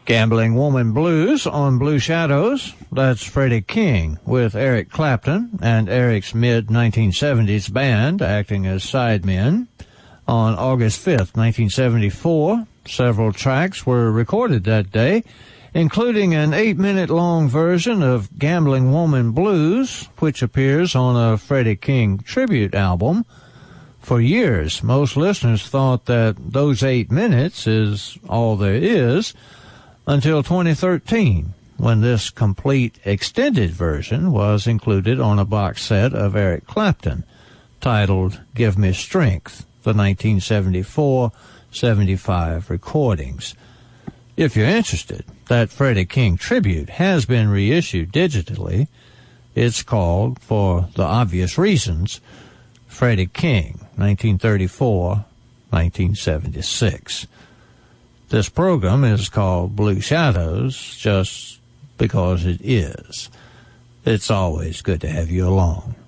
Gambling Woman Blues on Blue Shadows. That's Freddie King with Eric Clapton and Eric's mid-1970s band acting as sidemen. On August 5th, 1974, several tracks were recorded that day, including an 8-minute-long version of Gambling Woman Blues, which appears on a Freddie King tribute album. For years, most listeners thought that those 8 minutes is all there is, until 2013, when this complete extended version was included on a box set of Eric Clapton, titled Give Me Strength, the 1974-75 recordings. If you're interested, that Freddie King tribute has been reissued digitally. It's called, for the obvious reasons, Freddie King, 1934-1976. This program is called Blue Shadows just because it is. It's always good to have you along.